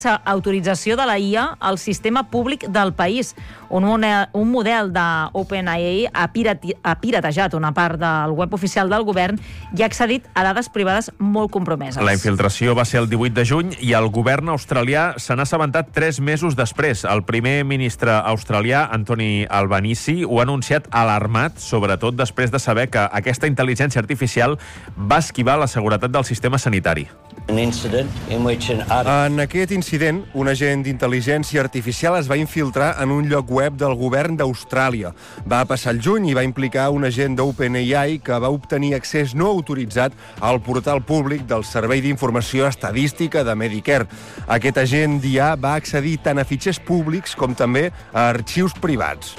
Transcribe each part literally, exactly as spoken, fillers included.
autorització de la I A al sistema públic del país. Un model, un model d'OpenAI ha, pirati, ha piratejat una part del web oficial del govern i ha accedit a dades privades molt compromeses. La infiltració va ser el divuit de juny i el govern australià se n'ha assabentat tres mesos després. El primer ministre australià, Anthony Albanese, ho ha anunciat alarmat, sobretot després de saber que aquesta intel·ligència artificial va esquivar la seguretat del sistema sanitari. En aquest incident, un agent d'intel·ligència artificial es va infiltrar en un lloc web del govern d'Austràlia. Va passar el juny i va implicar un agent d'OpenAI que va obtenir accés no autoritzat al portal públic del Servei d'Informació Estadística de Medicare. Aquest agent d'I A va accedir tant a fitxers públics com també a arxius privats.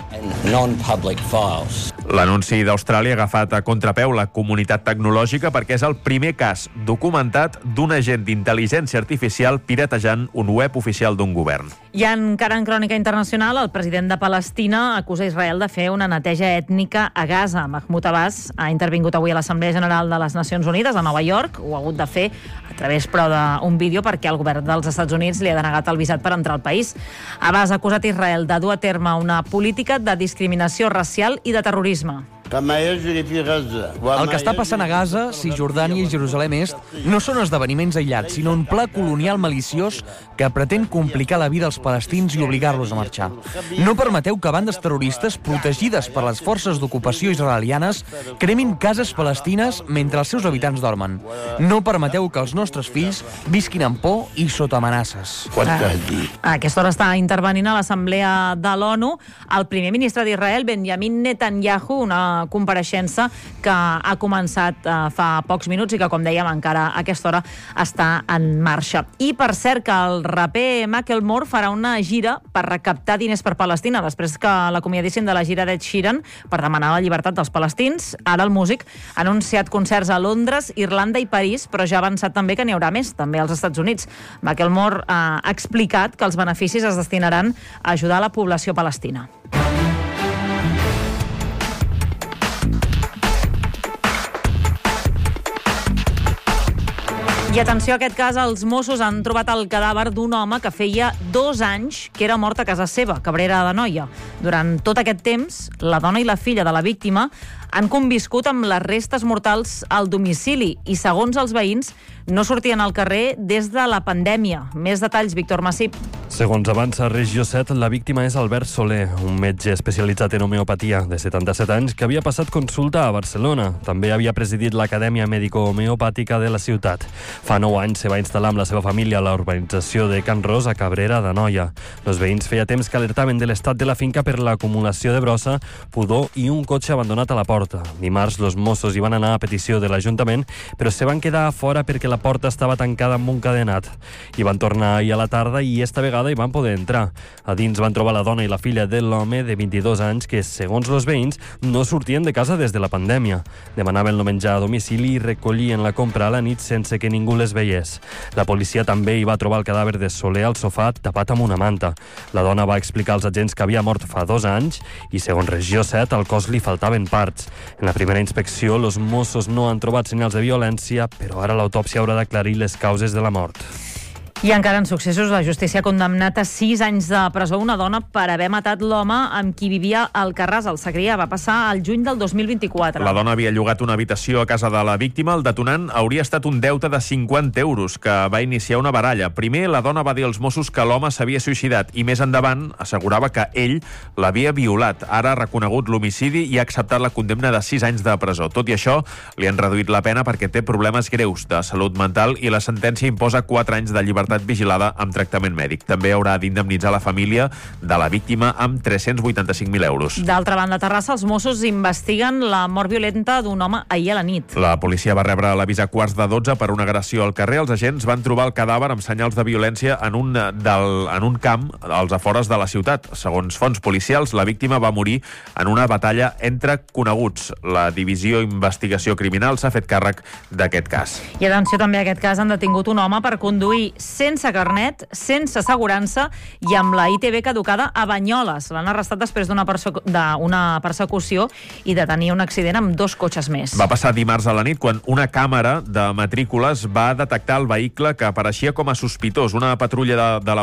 L'anunci d'Austràlia ha agafat a contrapeu la comunitat tecnològica perquè és el primer cas documentat d'un agent d'intel·ligència artificial piratejant un web oficial d'un govern. I encara en crònica internacional, el president de Palestina acusa Israel de fer una neteja ètnica a Gaza. Mahmoud Abbas ha intervingut avui a l'Assemblea General de les Nacions Unides a Nova York. Ho ha hagut de fer a través, però, d'un vídeo perquè el govern dels Estats Units li ha denegat el visat per entrar al país. Abbas ha acusat Israel de dur a terme una política de discriminació racial i de terrorisme. El que està passant a Gaza, Cisjordània i Jerusalem Est no són esdeveniments aïllats, sinó un pla colonial maliciós que pretén complicar la vida als palestins i obligar-los a marxar. No permeteu que bandes terroristes protegides per les forces d'ocupació israelianes cremin cases palestines mentre els seus habitants dormen. No permeteu que els nostres fills visquin amb por i sota amenaces. A aquesta hora està intervenint a l'Assemblea de l'ONU el primer ministre d'Israel, Benjamin Netanyahu, una compareixença que ha començat eh, fa pocs minuts i que, com dèiem, encara a aquesta hora està en marxa. I, per cert, que el raper Macklemore farà una gira per recaptar diners per Palestina, després que l'acomiadissin de la gira d'Ed Sheeran per demanar la llibertat dels palestins. Ara el músic ha anunciat concerts a Londres, Irlanda i París, però ja ha avançat també que n'hi haurà més, també als Estats Units. Macklemore eh, ha explicat que els beneficis es destinaran a ajudar la població palestina. I atenció a aquest cas, els Mossos han trobat el cadàver d'un home que feia dos anys que era mort a casa seva, a Cabrera d'Anoia. Durant tot aquest temps, la dona i la filla de la víctima han conviscut amb les restes mortals al domicili i, segons els veïns, no sortien al carrer des de la pandèmia. Més detalls, Víctor Massip. Segons avança Regió set, la víctima és Albert Soler, un metge especialitzat en homeopatia de setanta-set anys que havia passat consulta a Barcelona. També havia presidit l'Acadèmia Mèdico-Homeopàtica de la ciutat. Fa nou anys se va instal·lar amb la seva família a la urbanització de Can Ros, a Cabrera d'Anoia. Els veïns feia temps que alertaven de l'estat de la finca per l'acumulació de brossa, pudor i un cotxe abandonat a la porta. Dimarts, els Mossos hi van anar a petició de l'Ajuntament, però se van quedar a fora perquè la porta estava tancada amb un cadenat. I van tornar ahir a la tarda i esta vegada hi van poder entrar. A dins van trobar la dona i la filla de l'home de vint-i-dos anys que, segons els veïns, no sortien de casa des de la pandèmia. Demanaven el menjar a domicili i recollien la compra a la nit sense que ningú les veiés. La policia també hi va trobar el cadàver de Soler al sofà tapat amb una manta. La dona va explicar als agents que havia mort fa dos anys i, segons Regió set, al cos li faltaven parts. En la primera inspecció, els Mossos no han trobat senyals de violència, però ara l'autòpsia haurà d'aclarir les causes de la mort. I encara en successos, la justícia ha condemnat a sis anys de presó una dona per haver matat l'home amb qui vivia al Carràs, al Segrià. Va passar al juny del dos mil vint-i-quatre. La dona havia llogat una habitació a casa de la víctima. El detonant hauria estat un deute de cinquanta euros que va iniciar una baralla. Primer, la dona va dir als Mossos que l'home s'havia suïcidat i més endavant assegurava que ell l'havia violat. Ara ha reconegut l'homicidi i ha acceptat la condemna de sis anys de presó. Tot i això, li han reduït la pena perquè té problemes greus de salut mental i la sentència imposa quatre anys de llibertat vigilada amb tractament mèdic. També haurà d'indemnitzar la família de la víctima amb tres-cents vuitanta-cinc mil euros. D'altra banda, a Terrassa, els Mossos investiguen la mort violenta d'un home ahir a la nit. La policia va rebre l'avís a quarts de dotze per una agressió al carrer. Els agents van trobar el cadàver amb senyals de violència en un, del, en un camp als afores de la ciutat. Segons fonts policials, la víctima va morir en una batalla entre coneguts. La Divisió Investigació Criminal s'ha fet càrrec d'aquest cas. I atenció també a aquest cas, han detingut un home per conduir sense carnet, sense assegurança i amb la I T B caducada a Banyoles. L'han arrestat després d'una persecu d'una persecució i de tenir un accident amb dos cotxes més. Va passar dimarts a la nit quan una càmera de matrícules va detectar el vehicle que apareixia com a sospitós. Una patrulla de, de la